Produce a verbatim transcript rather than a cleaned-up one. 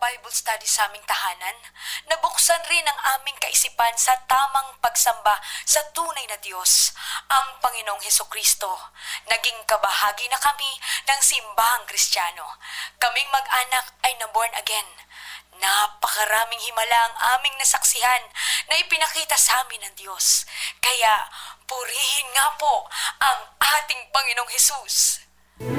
Bible study sa aming tahanan, nabuksan rin ang aming kaisipan sa tamang pagsamba sa tunay na Diyos, ang Panginoong Hesukristo. Naging kabahagi na kami ng simbahang Kristiyano. Kaming mag-anak ay na-born again. Napakaraming himala ang aming nasaksihan na ipinakita sa amin ng Diyos. Kaya purihin nga po ang ating Panginoong Hesus.